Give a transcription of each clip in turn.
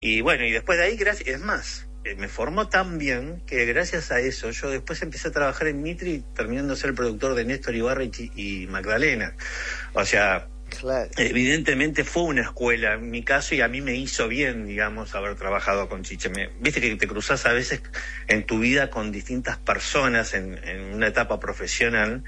Y bueno, y después de ahí, es más, me formó tan bien que gracias a eso yo después empecé a trabajar en Mitre, terminando de ser el productor de Néstor Ibarra y Magdalena. O sea, claro, evidentemente fue una escuela en mi caso, y a mí me hizo bien, digamos, haber trabajado con Chiche. Viste que te cruzás a veces en tu vida con distintas personas en una etapa profesional,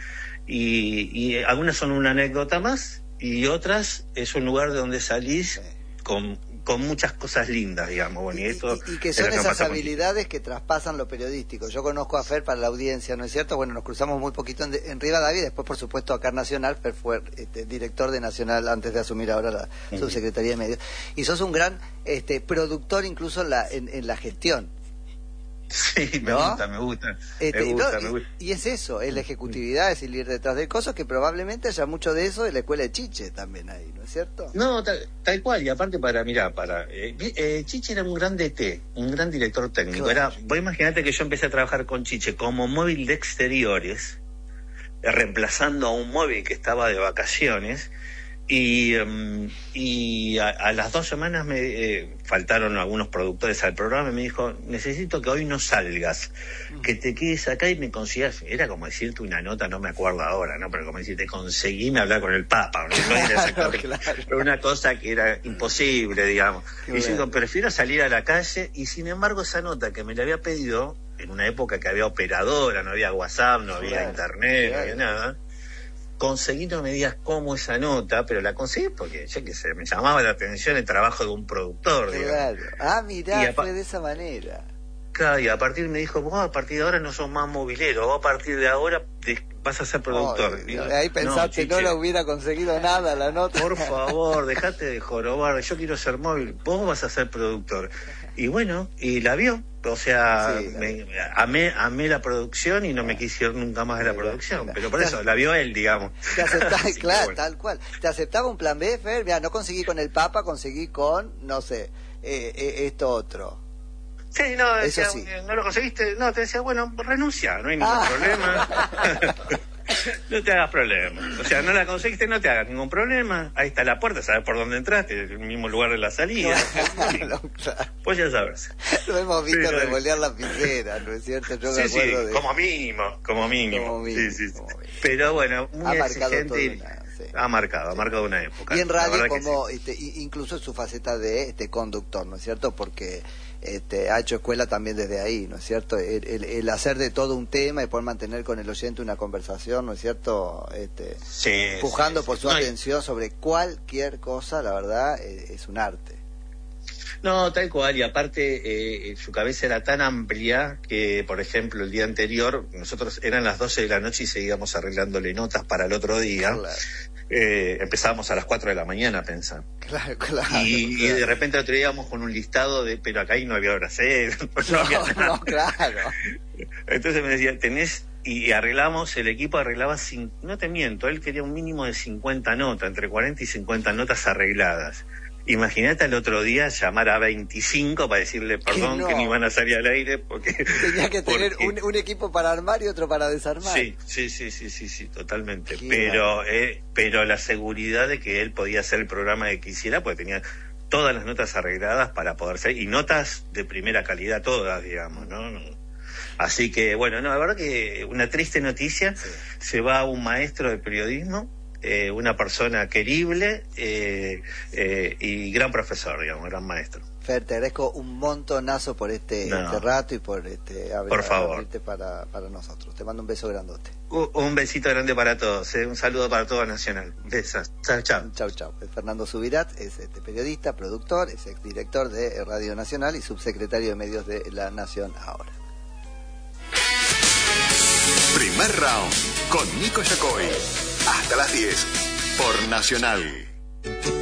y algunas son una anécdota más y otras es un lugar de donde salís con muchas cosas lindas, digamos. Bueno, y que son esas habilidades que traspasan lo periodístico. Yo conozco a Fer para la audiencia, ¿no es cierto? Bueno, nos cruzamos muy poquito en Rivadavia, y después, por supuesto, acá en Nacional. Fer fue director de Nacional antes de asumir ahora la Subsecretaría de Medios. Y sos un gran productor incluso en la gestión. Sí, me gusta. Y es eso, es la ejecutividad, es el ir detrás del coso, que probablemente haya mucho de eso en la escuela de Chiche también ahí, ¿no es cierto? No, tal cual. Y aparte, Chiche era un gran DT, un gran director técnico. Claro. Vos imaginate que yo empecé a trabajar con Chiche como móvil de exteriores, reemplazando a un móvil que estaba de vacaciones. Y a las 2 semanas me faltaron algunos productores al programa y me dijo: necesito que hoy no salgas, que te quedes acá y me consigas. Era como decirte una nota, no me acuerdo ahora, ¿no? Pero como decirte, conseguíme hablar con el Papa, ¿no? No era exactamente, pero una cosa que era imposible, digamos. Y yo digo, prefiero salir a la calle. Y sin embargo, esa nota que me la había pedido en una época que había operadora, no había WhatsApp, no había internet, no había nada. Conseguí, no me digas cómo esa nota, pero la conseguí porque, yo qué sé, me llamaba la atención el trabajo de un productor. Claro. Digamos. Mirá, fue de esa manera. Claro, y a partir me dijo: vos a partir de ahora no sos más movilero, vos a partir de ahora vas a ser productor. Digo, ahí pensaste, no lo hubiera conseguido nada la nota. Por favor, dejate de jorobar, yo quiero ser móvil, vos vas a ser productor. Y bueno, y la vio. O sea, sí, amé la producción y no me quise ir nunca más de la producción. Pero por eso, la vio él, digamos. Te aceptaba, claro, bueno, tal cual. ¿Te aceptaba un plan B, Fer? Mira, no conseguí con el Papa, conseguí con, no sé, esto otro. Sí, no, decía, sí. No lo conseguiste. No, te decía, bueno, renuncia, no hay ningún problema. No te hagas problema. O sea, no la conseguiste, no te hagas ningún problema. Ahí está la puerta, sabes por dónde entraste, el mismo lugar de la salida. Claro. Pues ya sabes. Lo hemos visto revolear la piscera, ¿no es cierto? Yo me acuerdo de... como mínimo. Sí. Pero bueno, muy exigente. Ha marcado una época. Y en radio, como incluso su faceta de conductor, ¿no es cierto? Porque ha hecho escuela también desde ahí, ¿no es cierto? El hacer de todo un tema y poder mantener con el oyente una conversación, ¿no es cierto? Empujando por su atención sobre cualquier cosa, la verdad, es un arte. No, tal cual, y aparte su cabeza era tan amplia que, por ejemplo, el día anterior, nosotros eran las 12 de la noche y seguíamos arreglándole notas para el otro día. Claro. Empezábamos a las 4 de la mañana a pensar. Claro. Y de repente otro día íbamos con un listado de, pero acá ahí no había hora cero. No, claro. Entonces me decía, y arreglamos, el equipo arreglaba, no te miento, él quería un mínimo de 50 notas, entre 40 y 50 notas arregladas. Imagínate al otro día llamar a 25 para decirle perdón que no iban a salir al aire porque... Tenía que tener un equipo para armar y otro para desarmar. Sí, totalmente. Pero la seguridad de que él podía hacer el programa que quisiera, porque tenía todas las notas arregladas para poder ser, y notas de primera calidad todas, digamos, ¿no? Así que, bueno, la verdad que una triste noticia, se va un maestro de periodismo, una persona querible y gran profesor, digamos, gran maestro. Fer, te agradezco un montonazo por este rato y por abrirte para nosotros. Te mando un beso grandote. Un besito grande para todos, un saludo para todo Nacional. Besos. Chau. Es Fernando Subirat, es periodista, productor, es exdirector de Radio Nacional y subsecretario de Medios de La Nación ahora. Primer round con Nico Yacoy. Hasta las 10 por Nacional.